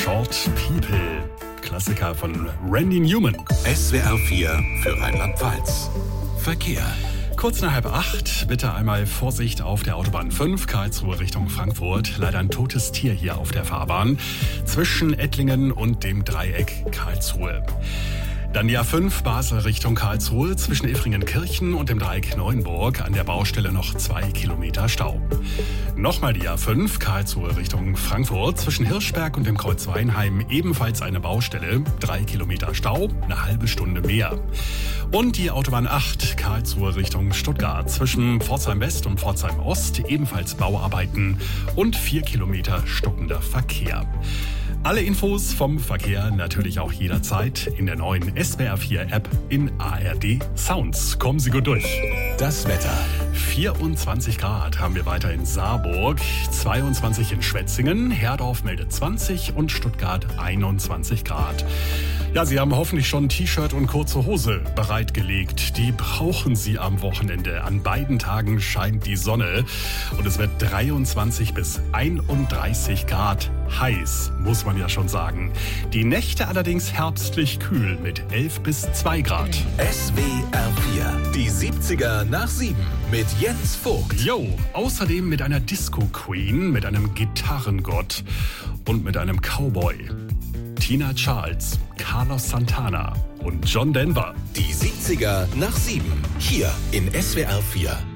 Short People. Klassiker von Randy Newman. SWR 4 für Rheinland-Pfalz. Verkehr. Kurz nach 7:30, bitte einmal Vorsicht auf der Autobahn 5, Karlsruhe Richtung Frankfurt. Leider ein totes Tier hier auf der Fahrbahn zwischen Ettlingen und dem Dreieck Karlsruhe. Dann die A5 Basel Richtung Karlsruhe zwischen Iffringen-Kirchen und dem Dreieck Neuenburg an der Baustelle noch 2 Kilometer Stau. Nochmal die A5 Karlsruhe Richtung Frankfurt zwischen Hirschberg und dem Kreuz Weinheim ebenfalls eine Baustelle, 3 Kilometer Stau, eine halbe Stunde mehr. Und die Autobahn 8 Karlsruhe Richtung Stuttgart zwischen Pforzheim West und Pforzheim Ost ebenfalls Bauarbeiten und 4 Kilometer stockender Verkehr. Alle Infos vom Verkehr natürlich auch jederzeit in der neuen SWR 4 App in ARD Sounds. Kommen Sie gut durch. Das Wetter. 24 Grad haben wir weiter in Saarburg, 22 in Schwetzingen, Herdorf meldet 20 und Stuttgart 21 Grad. Ja, Sie haben hoffentlich schon T-Shirt und kurze Hose bereitgelegt. Die brauchen Sie am Wochenende. An beiden Tagen scheint die Sonne und es wird 23 bis 31 Grad heiß, muss man ja schon sagen. Die Nächte allerdings herbstlich kühl mit 11 bis 2 Grad. SWR 4, die 70er nach 7 mit Jens Vogt. Jo, außerdem mit einer Disco-Queen, mit einem Gitarrengott und mit einem Cowboy. Tina Charles, Carlos Santana und John Denver. Die 70er nach 7, hier in SWR 4.